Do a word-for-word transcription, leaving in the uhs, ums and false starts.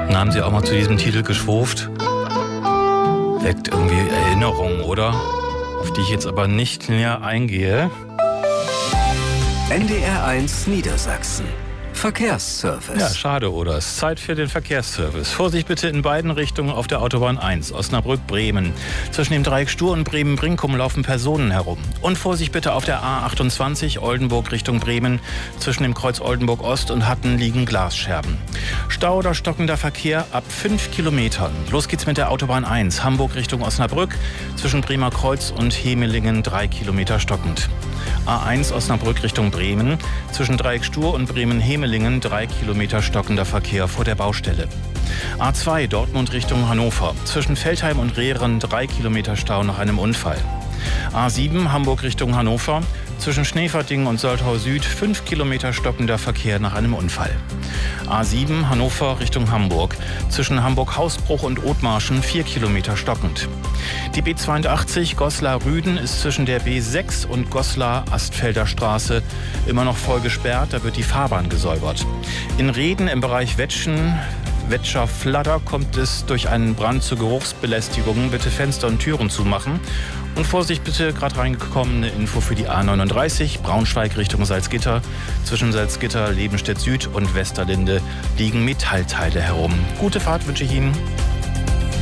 Na, haben Sie auch mal zu diesem Titel geschwurft? Weckt irgendwie Erinnerungen, oder? Auf die ich jetzt aber nicht näher eingehe. N D R eins Niedersachsen. Verkehrsservice. Ja, schade, oder? Es ist Zeit für den Verkehrsservice. Vorsicht bitte in beiden Richtungen auf der Autobahn eins, Osnabrück-Bremen. Zwischen dem Dreieck Stur und Bremen-Brinkum laufen Personen herum. Und Vorsicht bitte auf der A achtundzwanzig, Oldenburg Richtung Bremen. Zwischen dem Kreuz Oldenburg-Ost und Hatten liegen Glasscherben. Stau oder stockender Verkehr ab fünf Kilometern. Los geht's mit der Autobahn eins, Hamburg Richtung Osnabrück. Zwischen Bremer Kreuz und Hemelingen drei Kilometer stockend. A eins Osnabrück Richtung Bremen. Zwischen Dreieck Stur und Bremen-Hemelingen drei Kilometer stockender Verkehr vor der Baustelle. A zwei Dortmund Richtung Hannover. Zwischen Veltheim und Rehren drei Kilometer Stau nach einem Unfall. A sieben Hamburg Richtung Hannover. Zwischen Schneefertingen und Soltau Süd fünf Kilometer stockender Verkehr nach einem Unfall. A sieben Hannover Richtung Hamburg. Zwischen Hamburg-Hausbruch und Othmarschen vier Kilometer stockend. Die B zweiundachtzig Goslar-Rüden ist zwischen der B sechs und Goslar-Astfelder Straße immer noch voll gesperrt. Da wird die Fahrbahn gesäubert. In Reden im Bereich Wetschen Wetscher-Fladder kommt es durch einen Brand zu Geruchsbelästigungen. Bitte Fenster und Türen zumachen. Und Vorsicht bitte, gerade reingekommen, eine Info für die A neununddreißig, Braunschweig Richtung Salzgitter. Zwischen Salzgitter, Lebenstedt Süd und Westerlinde liegen Metallteile herum. Gute Fahrt wünsche ich Ihnen.